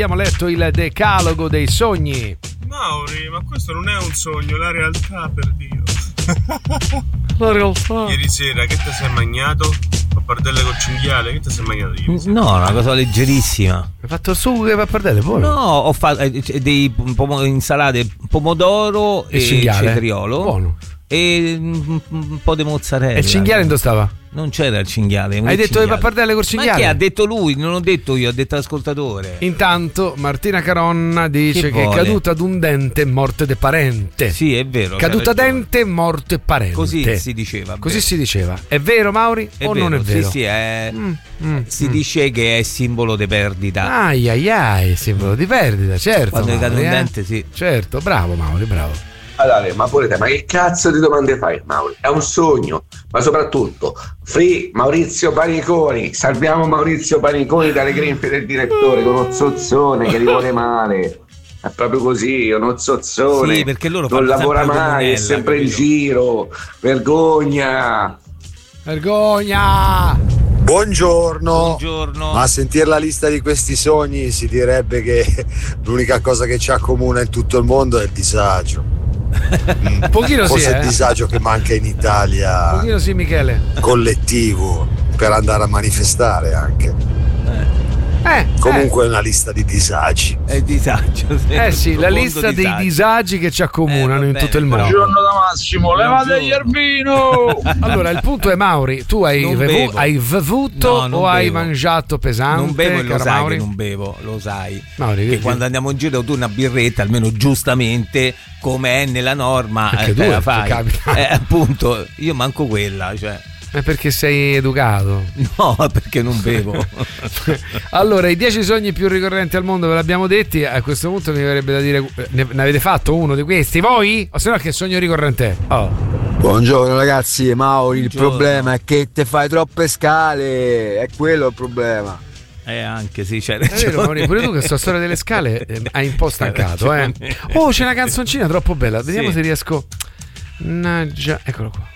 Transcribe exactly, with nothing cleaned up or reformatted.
Abbiamo letto il decalogo dei sogni. Mauri, ma questo non è un sogno, è la realtà, per Dio. La realtà. Ieri sera che ti sei magnato? Pappardelle col cinghiale, che ti sei magnato ieri sera? No, una cosa leggerissima. Hai fatto sugo di pappardelle, buono? No, ho fatto eh, dei pom- insalate pomodoro e, e cinghiale. cetriolo. Buono. E un, un po' di mozzarella. E il cinghiale dove stava? Non c'era il cinghiale. Hai detto cinghiale. le pappardelle col cinghiale? Ma che ha detto lui? Non ho detto io, ha detto l'ascoltatore. Intanto Martina Caronna dice che, che è caduta ad un dente, morte de parente. Sì, è vero. Caduta dente, morte parente. Così si diceva. Così vero. si diceva. È vero, Mauri? È o vero, non è vero? Sì, sì, è... Mm, mm, si mm. dice che è simbolo di perdita. Ai ai ai, simbolo di perdita, certo. Quando Mauri, cade un eh? dente, sì. Certo, bravo Mauri, bravo. Allora, ma pure te, ma che cazzo di domande fai, Mauri? È un sogno, ma soprattutto free Maurizio Paniconi, salviamo Maurizio Paniconi dalle grinfie del direttore con uno zozzone che gli vuole male. È proprio così, uno zozzone. Sì, perché loro non fanno lavora sempre mai, comunella, è sempre capito? in giro. Vergogna. Vergogna. Buongiorno. Buongiorno. Ma a sentire la lista di questi sogni si direbbe che l'unica cosa che ci accomuna in tutto il mondo è il disagio. Un pochino Forse sì, il eh? disagio che manca in Italia. Un pochino sì, Michele. Collettivo per andare a manifestare anche. Eh, Comunque è una lista di disagi. È il disagio. Sì, eh sì, la profondo lista dei disagio. disagi che ci accomunano Eh, in va tutto il bene, mondo. Buongiorno da Massimo, levate gli arbino! Allora, il punto è, Mauri, tu hai, Non bevu- bevo. hai bevuto No, non o hai bevo. mangiato pesante? Non bevo e lo caro sai Mauri? che non bevo, lo sai. Mauri, che che- quando andiamo in giro tu una birretta, almeno giustamente, come è nella norma, Perché eh, te due, la fai. ti capita. Eh, appunto, io manco quella, cioè. È perché sei educato. No, perché non bevo. Allora, i dieci sogni più ricorrenti al mondo ve l'abbiamo detti. A questo punto mi verrebbe da dire, ne, ne avete fatto uno di questi voi? O se no che sogno ricorrente è? Oh. Buongiorno ragazzi, Mauri, il Buongiorno. problema è che te fai troppe scale, è quello il problema. Eh, anche sì, c'è È vero, Mauri, pure tu che sta storia delle scale eh, hai un po' stancato, eh. Oh, c'è una canzoncina troppo bella. Vediamo Sì. se riesco. Naggia, eccolo qua.